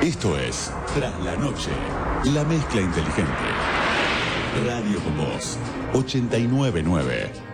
Esto es Tras la Noche, la mezcla inteligente. Radio con Voz, 899.